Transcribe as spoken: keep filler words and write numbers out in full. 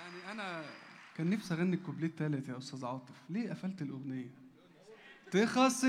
يعني انا كان نفسي اغني الكوبليه التالت يا استاذ عاطف، ليه قفلت الاغنيه؟ تخص